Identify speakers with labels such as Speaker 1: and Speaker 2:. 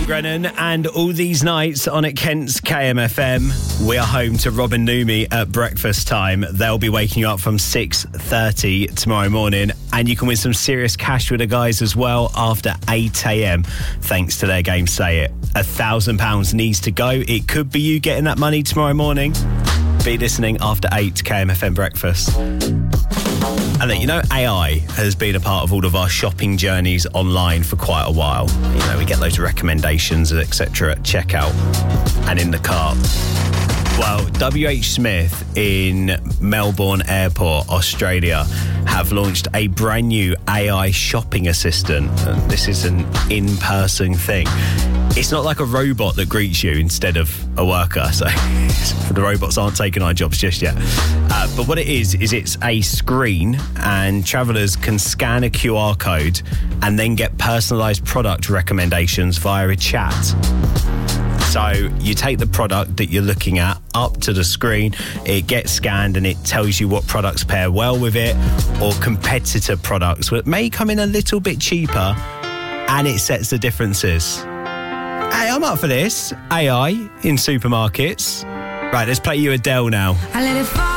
Speaker 1: Grennan, and all these nights on at Kent's KMFM, we are home to Robin Numi at breakfast time. They'll be waking you up from 6:30 tomorrow morning, and you can win some serious cash with the guys as well after 8 a.m. thanks to their game Say It. £1,000 needs to go. It could be you getting that money tomorrow morning. Be listening after 8 to KMFM breakfast. And then, AI has been a part of all of our shopping journeys online for quite a while. We get loads of recommendations, etc. at checkout and in the car. Well, WH Smith in Melbourne Airport, Australia, have launched a brand new AI shopping assistant. And this is an in-person thing. It's not like a robot that greets you instead of a worker, so the robots aren't taking our jobs just yet. But what it is it's a screen, and travellers can scan a QR code and then get personalised product recommendations via a chat. So you take the product that you're looking at up to the screen, it gets scanned and it tells you what products pair well with it, or competitor products that may come in a little bit cheaper, and it sets the differences. Hey, I'm up for this. AI in supermarkets. Right, let's play you Adele now.